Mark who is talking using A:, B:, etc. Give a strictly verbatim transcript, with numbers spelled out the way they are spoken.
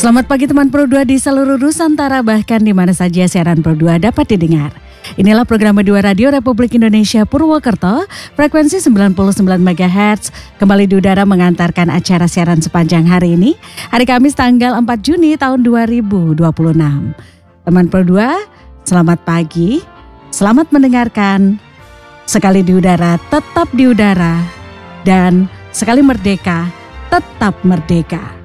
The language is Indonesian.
A: Selamat pagi teman Pro dua di seluruh Nusantara, bahkan di mana saja siaran Pro dua dapat didengar. Inilah program dua Radio Republik Indonesia Purwokerto, frekuensi sembilan puluh sembilan megahertz, kembali di udara mengantarkan acara siaran sepanjang hari ini, hari Kamis tanggal empat Juni tahun dua ribu dua puluh enam. Teman Pro dua, selamat pagi, selamat mendengarkan. Sekali di udara, tetap di udara, dan sekali merdeka, tetap merdeka.